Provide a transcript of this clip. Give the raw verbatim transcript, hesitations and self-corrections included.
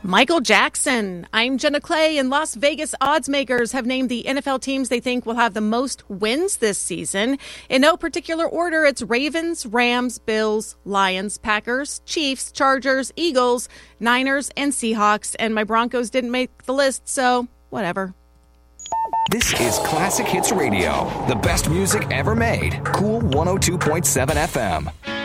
Michael Jackson. I'm Jenna Clay, and Las Vegas odds makers have named the N F L teams they think will have the most wins this season. In no particular order, it's Ravens, Rams, Bills, Lions, Packers, Chiefs, Chargers, Eagles, Niners, and Seahawks. And my Broncos didn't make the list, so whatever. This is Classic Hits Radio, the best music ever made. Cool one oh two point seven F M.